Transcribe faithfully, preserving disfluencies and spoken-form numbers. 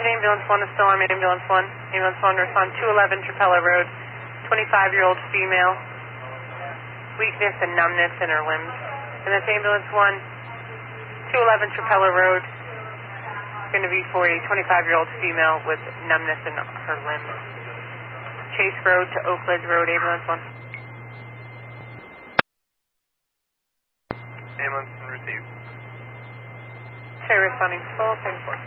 ambulance one is still on ambulance one. Ambulance one respond two eleven Trapella Road, twenty-five-year-old female, weakness and numbness in her limbs. And that's ambulance one, two eleven Trapella Road, going to be for a twenty-five-year-old female with numbness in her limbs. Chase Road to Oak Ledge Road, ambulance one. Ambulance received. Okay, responding full, ten four.